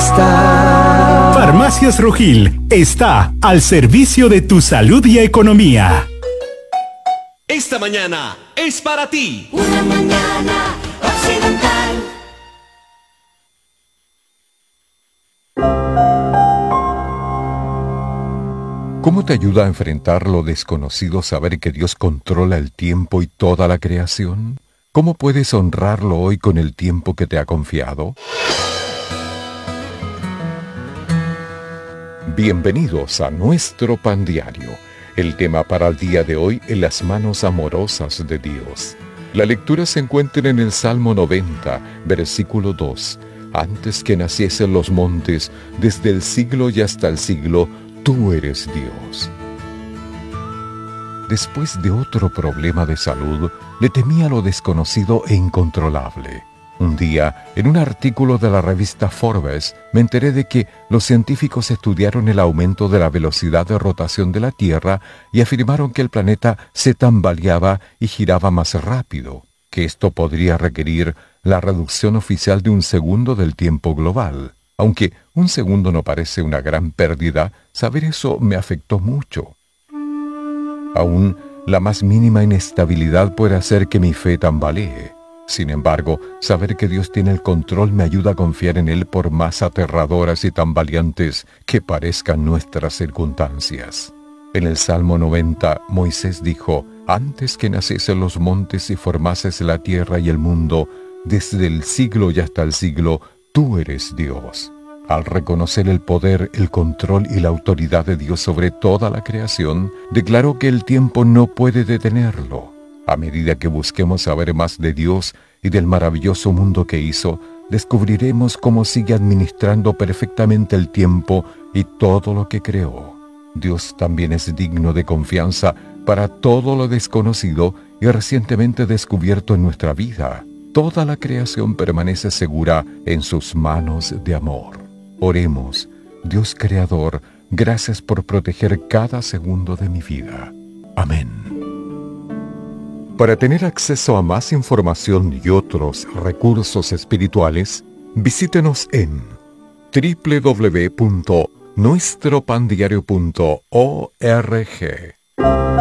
está. Farmacias Rugil está al servicio de tu salud y economía. Esta mañana es para ti. Una mañana occidental. ¿Cómo te ayuda a enfrentar lo desconocido saber que Dios controla el tiempo y toda la creación? ¿Cómo puedes honrarlo hoy con el tiempo que te ha confiado? Bienvenidos a nuestro Pan Diario. El tema para el día de hoy, en las manos amorosas de Dios. La lectura se encuentra en el Salmo 90, versículo 2. Antes que naciesen los montes, desde el siglo y hasta el siglo, tú eres Dios. Después de otro problema de salud, le temía lo desconocido e incontrolable. Un día, en un artículo de la revista Forbes, me enteré de que los científicos estudiaron el aumento de la velocidad de rotación de la Tierra y afirmaron que el planeta se tambaleaba y giraba más rápido, que esto podría requerir la reducción oficial de 1 segundo del tiempo global. Aunque 1 segundo no parece una gran pérdida, saber eso me afectó mucho. Aún la más mínima inestabilidad puede hacer que mi fe tambalee. Sin embargo, saber que Dios tiene el control me ayuda a confiar en Él por más aterradoras y tambaleantes que parezcan nuestras circunstancias. En el Salmo 90, Moisés dijo: antes que naciesen los montes y formases la tierra y el mundo, desde el siglo y hasta el siglo, tú eres Dios. Al reconocer el poder, el control y la autoridad de Dios sobre toda la creación, declaró que el tiempo no puede detenerlo. A medida que busquemos saber más de Dios y del maravilloso mundo que hizo, descubriremos cómo sigue administrando perfectamente el tiempo y todo lo que creó. Dios también es digno de confianza para todo lo desconocido y recientemente descubierto en nuestra vida. Toda la creación permanece segura en sus manos de amor. Oremos. Dios Creador, gracias por proteger cada segundo de mi vida. Amén. Para tener acceso a más información y otros recursos espirituales, visítenos en www.nuestropandiario.org.